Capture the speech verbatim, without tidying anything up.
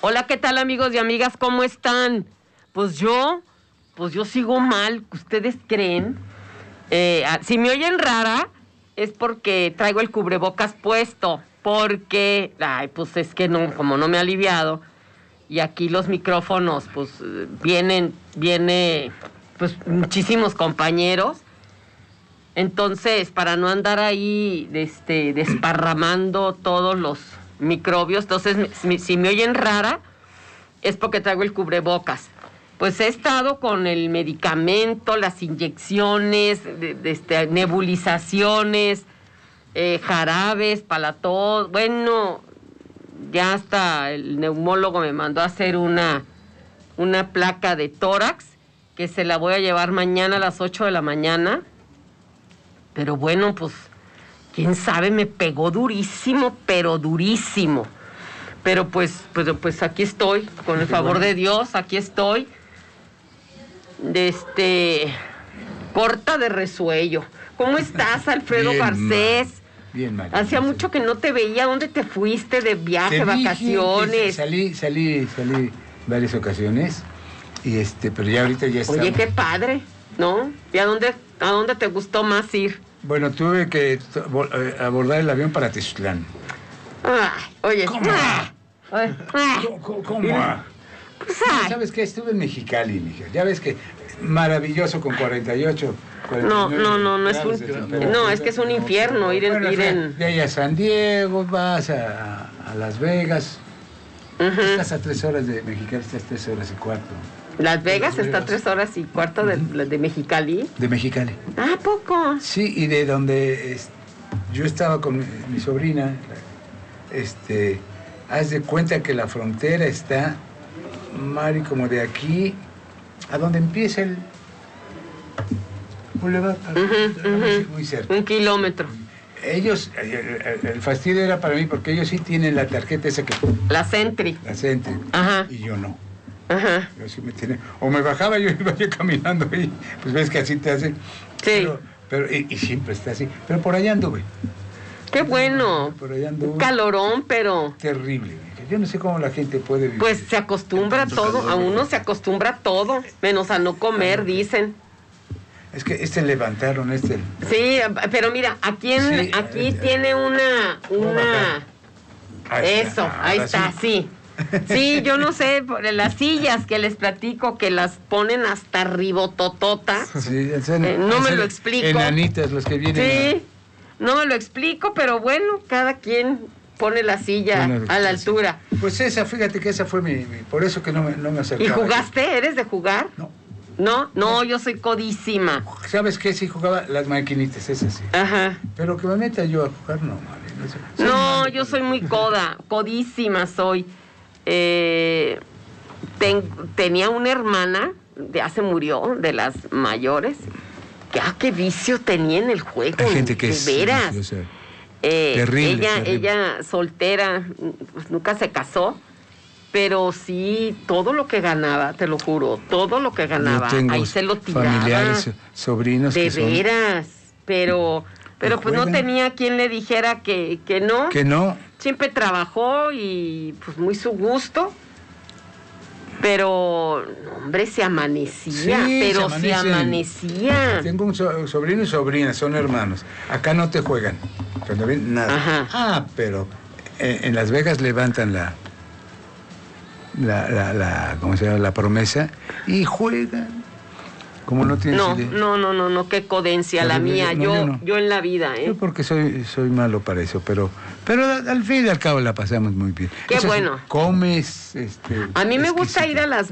Hola, ¿qué tal, amigos y amigas? ¿Cómo están? Pues yo, pues yo sigo mal, ¿ustedes creen? Eh, si me oyen rara, es porque traigo el cubrebocas puesto, porque, ay, pues es que no, como no me ha aliviado, y aquí los micrófonos, pues, vienen, viene, pues, muchísimos compañeros. Entonces, para no andar ahí, este, desparramando todos los microbios, entonces, si, si me oyen rara, es porque traigo el cubrebocas. Pues he estado con el medicamento, las inyecciones, de, de este, nebulizaciones, eh, jarabes para la tos. Bueno, ya hasta el neumólogo me mandó a hacer una, una placa de tórax, que se la voy a llevar mañana a las ocho de la mañana. Pero bueno, pues, quién sabe, me pegó durísimo, pero durísimo. Pero pues, pues, pues aquí estoy, con el favor de Dios, aquí estoy. De este, corta de resuello. ¿Cómo estás, Alfredo Bien, Garcés? Mal. Bien, mal. Hacía mucho que no te veía. ¿Dónde te fuiste de viaje, te vacaciones? Dije, salí, salí, salí varias ocasiones. Y este, pero ya ahorita ya estamos. Oye, qué padre, ¿no? ¿Y a dónde, a dónde te gustó más ir? Bueno, tuve que abordar el avión para Tezutlán. Ay, oye. ¿Cómo? Ah, ¿Cómo? ¿Cómo? ¿Cómo? Pues, ay. ¿Sabes qué? Estuve en Mexicali, mija. Ya ves que maravilloso con cuarenta y ocho, cuarenta y nueve. No, no, no, no es un, no, es que es un infierno ir en, bueno, ir en... De ahí a San Diego, vas a, a Las Vegas. Uh-huh. Estás a tres horas de Mexicali, estás tres horas y cuarto. Las Vegas está a tres horas y cuarto de, uh-huh. de Mexicali. De Mexicali. ¿Ah, poco? Sí, y de donde es, yo estaba con mi, mi sobrina, este, haz de cuenta que la frontera está, Mari, como de aquí, a donde empieza el boulevard, uh-huh, uh-huh. muy cerca. Un kilómetro. Ellos, el, el, el fastidio era para mí porque ellos sí tienen la tarjeta esa que... La Sentry. La Sentry. Ajá. Y yo no. Ajá. Yo sí me tenía, o me bajaba, yo iba yo caminando ahí, pues ves que así te hacen. Sí. Pero, pero y, y siempre está así. Pero por allá anduve. Qué bueno. Por allá anduve. Calorón, pero... Terrible. Yo no sé cómo la gente puede vivir. Pues se acostumbra a todo, calor, a uno se acostumbra a todo, menos a no comer, dicen. Es que este levantaron, este... Sí, pero mira, aquí, en, sí, aquí eh, tiene una... una... Ahí Eso, está, ahí está, sí. sí. Sí, yo no sé, las sillas que les platico, que las ponen hasta ribototota. Sí, en, eh, no me lo explico. Enanitas los que vienen. Sí, a... no me lo explico, pero bueno, cada quien pone la silla bueno, a la altura. Pues esa, fíjate que esa fue mi... mi por eso que no me, no me acercaba. ¿Y jugaste? ¿Eres de jugar? No. ¿No? No, yo soy codísima. ¿Sabes qué? Sí jugaba las maquinitas, esas sí. Ajá. Pero que me meta yo a jugar, no, madre. No, sé. no soy yo soy muy coda, codísima soy. Eh, ten, tenía una hermana, ya se murió, de las mayores, que ah, qué vicio tenía en el juego. Hay gente que de es... veras. Yo sé. Eh, terrible, ella, terrible. ella soltera, pues nunca se casó. Pero sí, todo lo que ganaba, te lo juro, todo lo que ganaba, ahí se lo tiraba. Familiares, sobrinos de que veras, son... pero, pero pues no tenía quien le dijera que, que no. Que no. Siempre trabajó y pues muy su gusto. Pero, hombre, se amanecía, sí, pero se, se amanecía. Tengo un so, sobrino y sobrina, son hermanos. Acá no te juegan, cuando ven nada. Ajá. Ah, pero en, en Las Vegas levantan la... La, la, la, ¿cómo se llama? La promesa y juegan como no tienes no, idea. No, no, no, no, qué codencia la, la mía, no, yo, yo, no. yo en la vida, ¿eh? Yo porque soy, soy malo para eso, pero, pero al fin y al cabo la pasamos muy bien. Qué eso bueno. Sí, comes, este. A mí me gusta ir a las